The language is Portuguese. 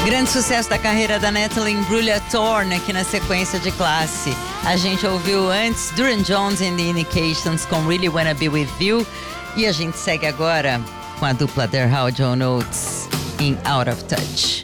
Grande sucesso da carreira da Natalie Imbruglia Thorne aqui na sequência de Classe. A gente ouviu antes Duran Jones and the Indications com Really Wanna Be With You. E a gente segue agora com a dupla The How John Oates em Out of Touch.